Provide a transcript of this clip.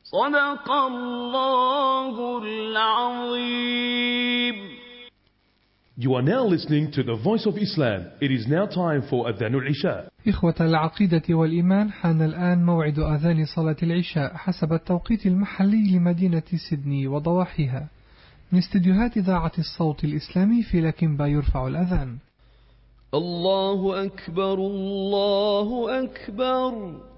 صدق الله العظيم. You are now listening to the Voice of Islam. It is now time for Adhan al-Isha. إخوة العقيدة والإيمان، حان الآن موعد أذان صلاة العشاء حسب التوقيت المحلي لمدينة سيدني وضواحيها. من استديوهات إذاعة الصوت الإسلامي في لكنبا يرفع الأذان. الله أكبر الله أكبر.